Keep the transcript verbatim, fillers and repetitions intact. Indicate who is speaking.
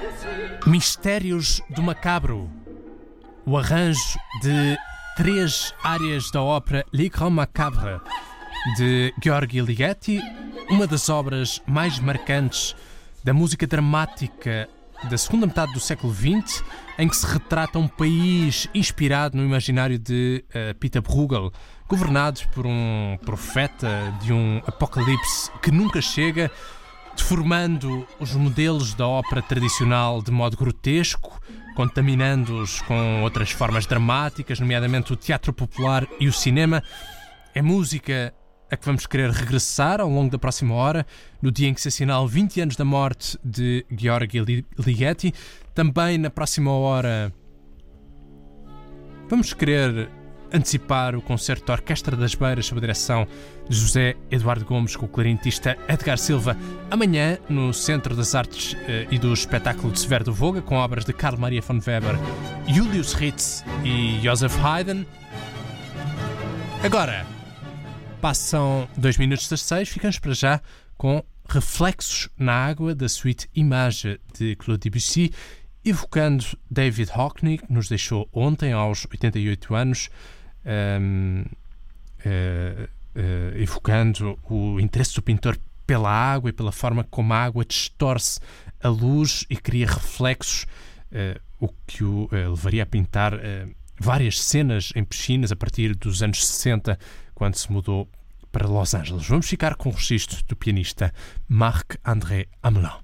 Speaker 1: Mistérios do Macabro. O arranjo de três áreas da ópera Les Grands Macabres de Gheorghe Ligeti, uma das obras mais marcantes da música dramática da segunda metade do século vinte, em que se retrata um país inspirado no imaginário de uh, Peter Bruegel, governado por um profeta de um apocalipse que nunca chega, deformando os modelos da ópera tradicional de modo grotesco, contaminando-os com outras formas dramáticas, nomeadamente o teatro popular e o cinema. É música a que vamos querer regressar ao longo da próxima hora, no dia em que se assinalam vinte anos da morte de Gheorghe Ligeti. Também na próxima hora vamos querer antecipar o concerto da Orquestra das Beiras sob a direção de José Eduardo Gomes com o clarinetista Edgar Silva. Amanhã, no Centro das Artes eh, e do Espetáculo de Severo do Voga, com obras de Carl Maria von Weber, Julius Ritz e Joseph Haydn. Agora, passam dois minutos das seis, ficamos para já com Reflexos na Água, da suite Image de Claude Debussy, evocando David Hockney, que nos deixou ontem aos oitenta e oito anos, um, uh, uh, evocando o interesse do pintor pela água e pela forma como a água distorce a luz e cria reflexos, uh, o que o uh, levaria a pintar uh, várias cenas em piscinas a partir dos anos sessenta, quando se mudou para Los Angeles. Vamos ficar com o registro do pianista Marc-André Hamelin.